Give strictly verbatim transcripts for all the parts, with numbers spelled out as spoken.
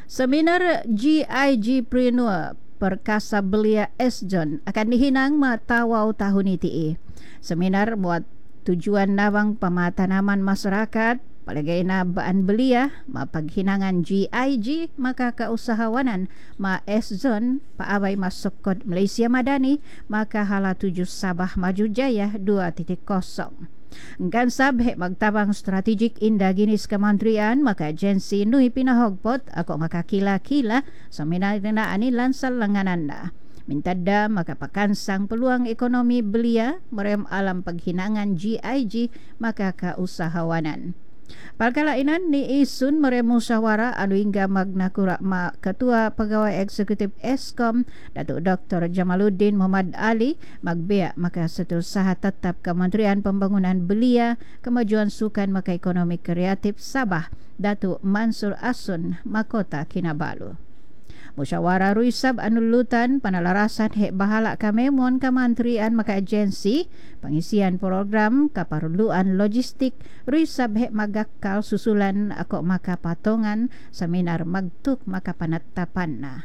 Seminar G I G Preneur Perkasa Belia S-John akan dihinang matawau tahun ini. Seminar buat tujuan nawang pamatanaman masyarakat palagi na baan belia ma paghinangan G I G maka kausahawanan ma S-Zone paaway masuk kod Malaysia Madani maka hala tujuh Sabah Maju Jaya dua titik kosong. Ngkan sabhe magtabang strategik inda ginis kementerian maka agensi nui pinahogpot ako makakila-kila sa minagdanaan ni lansal langananda. Mintada maka pakansang peluang ekonomi belia merem alam paghinangan G I G maka kausahawanan. Palkalainan ni isun merem musyawara anu hingga magna kura ma Ketua Pegawai Eksekutif Eskom Datuk Doktor Jamaluddin Muhammad Ali magbea maka setusaha tetap Kementerian Pembangunan Belia Kemajuan Sukan maka Ekonomi Kreatif Sabah Datuk Mansur Asun Makota Kinabalu. Musyawara ruisab anulutan panalarasan hek bahala kamemon kementerian maka agensi pengisian program keperluan logistik ruisab hek magakal susulan akok maka patongan seminar magtuk maka panatapan na.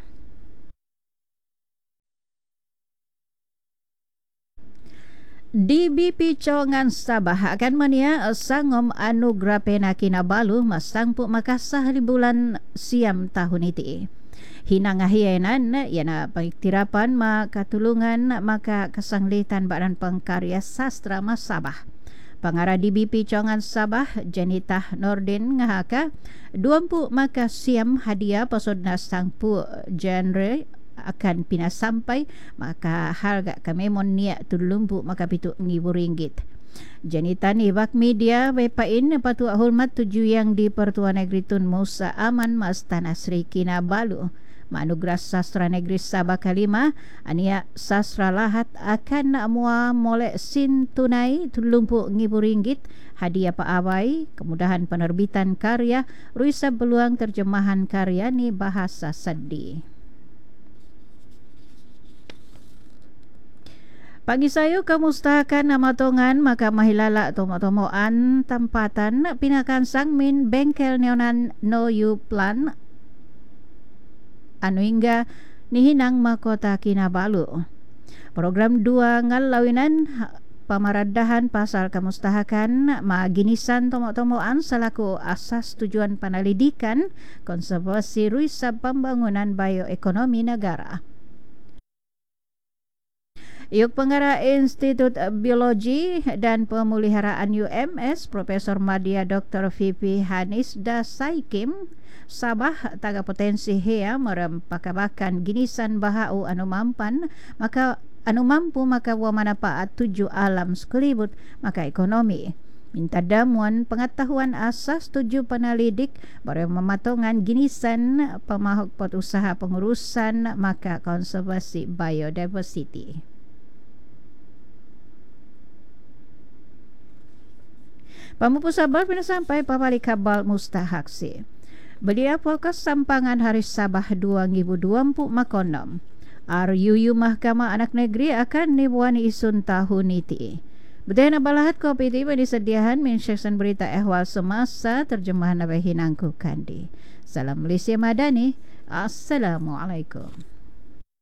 D B P Cawangan Sabah akan mania sangom anugerah pena Kinabalu masangpu makasah di bulan siam tahun ini. Hinangahiyanan yana pengikhtirapan maka tulungan maka kesanglitan Badan Pengkarya Sastra Mas Sabah. Pengarah D B P Cawangan Sabah Janitah Nordin ngahaka dua puluh maka siam hadiah pasodna sangpu genre akan pinasampai maka harga kamemon niat tulumbu maka pitu ngibu ringgit. Janita ni Bak Media Wepain Patua Hormat tuju yang di Pertuan Negeri Tun Musa Aman Mas Tanah Sri Kinabalu Manugerah Sastra Negeri Sabah Kalima ania sastra lahat akan mua molek sin tunai tulumpu ngibu ringgit hadiah paawai kemudahan penerbitan karya ruisa peluang terjemahan karya ni bahasa Sedi. Pagi sayu kemustahakan nama tongan maka mahilala tomo-tomoan tempatan pinakan sang min bengkel neonan no you plan anu hingga nihinang makota Kinabalu. Program dua ngalawinan pamaradahan pasal kemustahakan maginisan tomo-tomoan selaku asas tujuan panalidikan konservasi ruisa pembangunan bioekonomi negara. Iuk Pengarah Institut Biologi dan Pemeliharaan U M S Profesor Madya Doktor V P Hanis Dasaikim Sabah taga potensi hea merem pakabakan ginisan bahau anu mampan maka anu mampu maka wa manfaat tuju alam sekelibut maka ekonomi. Minta damuan pengetahuan asas tuju penalidik baru mematongan ginisan pemahok pot usaha pengurusan maka konservasi biodiversity. Pamupu Sabah pina sampai papali kabal mustahaksi. Belia fokus sampangan Hari Sabah dua ribu dua puluh makonom. R U U Mahkamah Anak Negeri akan nibuani isun tahun ini. Betul na balahat kopi tiba disediakan min section berita ehwal semasa terjemahan nabai hinangku kandi. Salam Malaysia Madani. Assalamualaikum.